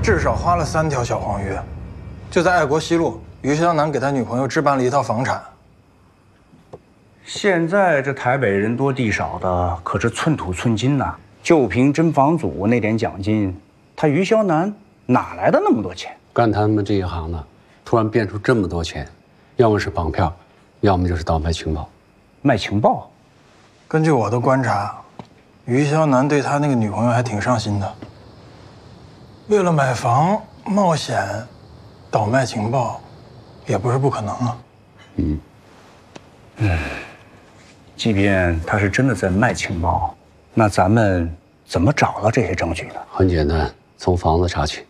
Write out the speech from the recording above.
至少花了3条小黄鱼，就在爱国西路，于湘南给他女朋友置办了一套房产。 现在这台北人多地少的，可是寸土寸金呐。就凭真房主那点奖金，他于湘南哪来的那么多钱？ 干他们这一行的，突然变出这么多钱，要么是绑票，要么就是倒卖情报。 卖情报？ 根据我的观察，于湘南对他那个女朋友还挺上心的。为了买房冒险倒卖情报，也不是不可能啊。 即便他是真的在卖情报，那咱们怎么找到这些证据呢？ 很简单，从房子查起。